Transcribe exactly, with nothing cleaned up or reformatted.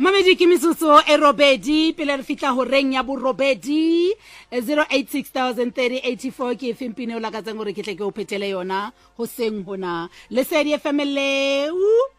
Mamedi ke metsotso e robedi pele re fitla ho reng ya bo robedi zero eight six thousand thirty eighty-four ke efempine o lakatsang hore ke tle ke o phethele yona ho seng hona Lesedi F M le